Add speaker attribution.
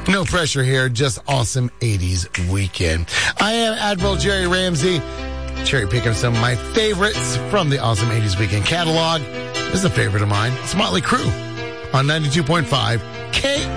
Speaker 1: No pressure here, just awesome 80s weekend. I am Admiral Jerry Ramsey, cherry picking some of my favorites from the awesome 80s weekend catalog. This is a favorite of mine. It's Motley Crue on 92.5 K.